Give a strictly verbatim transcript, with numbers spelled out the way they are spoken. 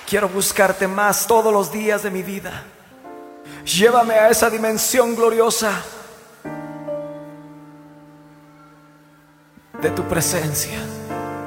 Quiero buscarte más todos los días de mi vida. Llévame a esa dimensión gloriosa de tu presencia.